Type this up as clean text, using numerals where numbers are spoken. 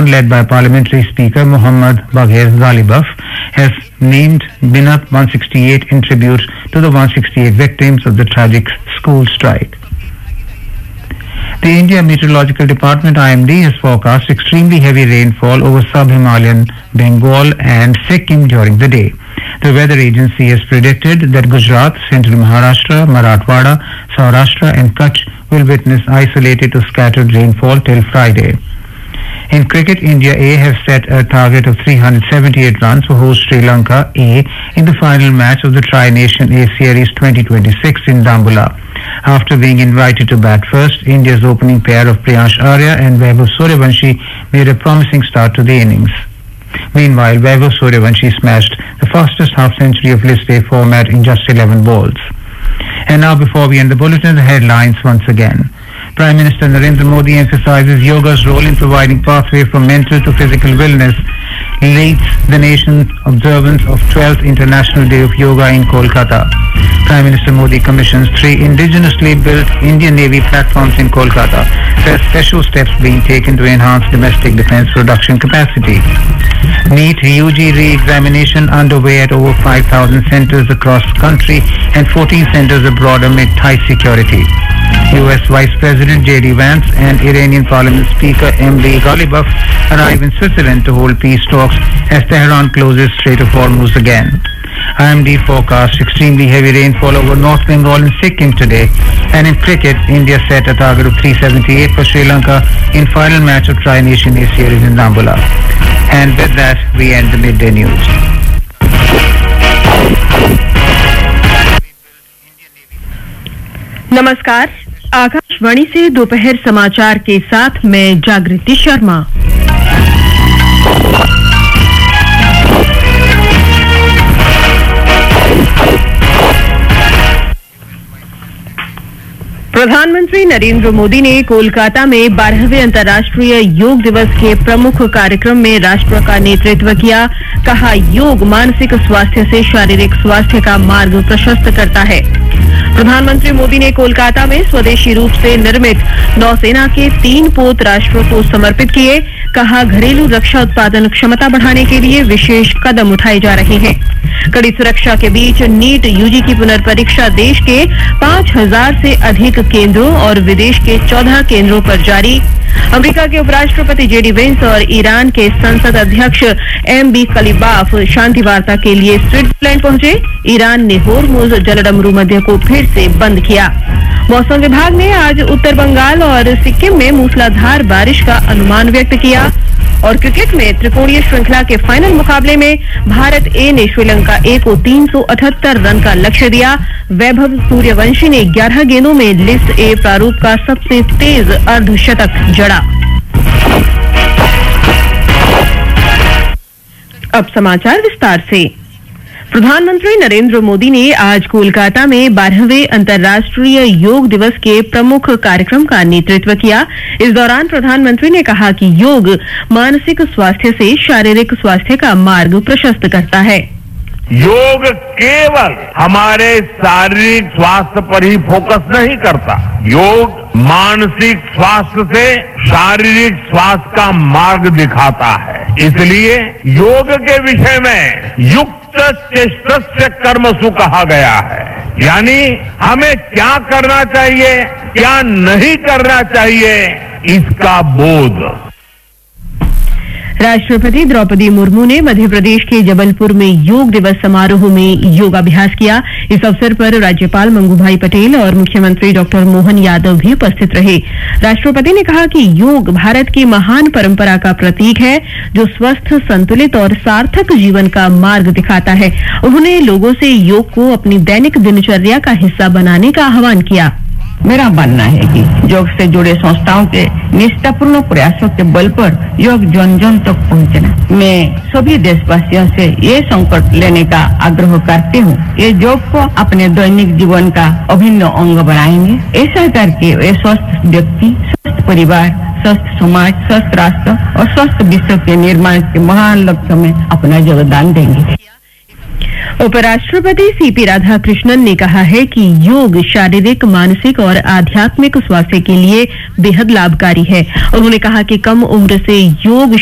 Iran, led by Parliamentary Speaker Mohammad Baghir Ghalibaf, has named Binat 168 in tribute to the 168 victims of the tragic school strike. The India Meteorological Department IMD has forecast extremely heavy rainfall over sub-Himalayan Bengal and Sikkim during the day. The weather agency has predicted that Gujarat, Central Maharashtra, Marathwada, Saurashtra and Kutch will witness isolated to scattered rainfall till Friday. In cricket, India A have set a target of 378 runs to host Sri Lanka A in the final match of the Tri-Nation A Series 2026 in Dambulla. After being invited to bat first, India's opening pair of Priyansh Arya and Vaibhav Suryavanshi made a promising start to the innings. Meanwhile, Vaibhav Suryavanshi smashed the fastest half-century of List A format in just 11 balls. And now, before we end the bulletin, the headlines once again. Prime Minister Narendra Modi emphasizes yoga's role in providing pathway from mental to physical wellness, leads the nation's observance of 12th International Day of Yoga in Kolkata. Prime Minister Modi commissions 3 indigenously built Indian Navy platforms in Kolkata. There are special steps being taken to enhance domestic defense production capacity. NEET UG re-examination underway at over 5,000 centers across country and 14 centers abroad amid tight security. US Vice President J.D. Vance and Iranian Parliament Speaker M.B. Ghalibaf arrive in Switzerland to hold peace talks as Tehran closes Strait of Hormuz again. IMD forecasts extremely heavy rainfall over North Bengal and Sikkim today. And in cricket, India set a target of 378 for Sri Lanka in final match of Tri-Nation A Series in Dambulla. And with that, we end the midday news. नमस्कार, आकाशवाणी से दोपहर समाचार के साथ मैं जागृति शर्मा। प्रधानमंत्री नरेंद्र मोदी ने कोलकाता में 12वें अंतर्राष्ट्रीय योग दिवस के प्रमुख कार्यक्रम में राष्ट्र का नेतृत्व किया। कहा, योग मानसिक स्वास्थ्य से शारीरिक स्वास्थ्य का मार्ग प्रशस्त करता है। प्रधानमंत्री मोदी ने कोलकाता में स्वदेशी रूप से निर्मित नौसेना के 3 पोत राष्ट्र को समर्पित किए। कहा, घरेलू रक्षा उत्पादन क्षमता बढ़ाने के लिए विशेष कदम उठाए जा रहे हैं। कड़ी सुरक्षा के बीच नीट यूजी की पुनर्परीक्षा देश के 5,000 से अधिक केंद्रों और विदेश के 14 केंद्रों पर जारी। अमेरिका के उपराष्ट्रपति जेडी वेंस और ईरान के संसद अध्यक्ष एम.बी. कलीबाफ शांति वार्ता के लिए स्विट्जरलैंड पहुंचे। ईरान ने होर्मुज जलडमरू मध्य को फिर से बंद किया। मौसम विभाग ने आज उत्तर बंगाल और सिक्किम में मूसलाधार बारिश का अनुमान व्यक्त किया। और क्रिकेट में त्रिकोणीय श्रृंखला के फाइनल मुकाबले में भारत ए ने श्रीलंका ए को 378 रन का लक्ष्य दिया। वैभव सूर्यवंशी ने 11 गेंदों में लिस्ट ए प्रारूप का सबसे तेज अर्धशतक जड़ा। अब समाचार विस्तार से। प्रधानमंत्री नरेंद्र मोदी ने आज कोलकाता में 12वें अंतर्राष्ट्रीय योग दिवस के प्रमुख कार्यक्रम का नेतृत्व किया। इस दौरान प्रधानमंत्री ने कहा कि योग मानसिक स्वास्थ्य से शारीरिक स्वास्थ्य का मार्ग प्रशस्त करता है। योग केवल हमारे शारीरिक स्वास्थ्य पर ही फोकस नहीं करता, योग मानसिक स्वास्थ्य से शारीरिक स्वास्थ्य का मार्ग दिखाता है। इसलिए योग के विषय में युक्त चेष्टस्य कर्मसु कहा गया है, यानी हमें क्या करना चाहिए, क्या नहीं करना चाहिए, इसका बोध। राष्ट्रपति द्रौपदी मुर्मू ने मध्य प्रदेश के जबलपुर में योग दिवस समारोह में योगाभ्यास किया। इस अवसर पर राज्यपाल मंगूभाई पटेल और मुख्यमंत्री डॉक्टर मोहन यादव भी उपस्थित रहे। राष्ट्रपति ने कहा कि योग भारत की महान परंपरा का प्रतीक है जो स्वस्थ, संतुलित और सार्थक जीवन का मार्ग दिखाता है। उन्होंने लोगों से योग को अपनी दैनिक दिनचर्या का हिस्सा बनाने का आह्वान किया। मेरा मानना है कि योग से जुड़े संस्थाओं के निष्ठापूर्ण प्रयासों के बल पर योग जन जन तक पहुंचना। मैं सभी देशवासियों से ये संकल्प लेने का आग्रह करती हूँ। ये योग को अपने दैनिक जीवन का अभिन्न अंग बनाएंगे। ऐसा करके वे स्वस्थ व्यक्ति, स्वस्थ परिवार, स्वस्थ समाज, स्वस्थ राष्ट्र और स्वस्थ विश्व के निर्माण के महान लक्ष्य में अपना योगदान देंगे। उपराष्ट्रपति सीपी राधाकृष्णन ने कहा है कि योग शारीरिक, मानसिक और आध्यात्मिक स्वास्थ्य के लिए बेहद लाभकारी है। उन्होंने कहा कि कम उम्र से योग